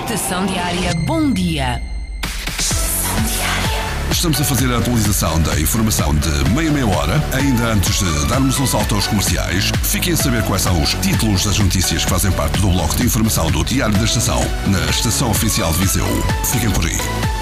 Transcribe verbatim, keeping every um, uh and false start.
Estação Diária, bom dia. Estamos a fazer a atualização da informação de meia meia hora. Ainda antes de darmos um salto aos comerciais, fiquem a saber quais são os títulos das notícias que fazem parte do bloco de informação do Diário da Estação, na Estação Oficial de Viseu. Fiquem por aí.